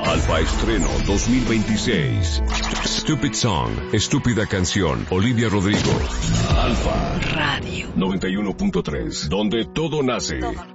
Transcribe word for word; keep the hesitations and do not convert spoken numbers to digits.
Alfa Estreno dos mil veintiséis. Stupid Song, estúpida canción, Olivia Rodrigo. Alfa Radio noventa y uno punto tres, donde todo nace. Todo.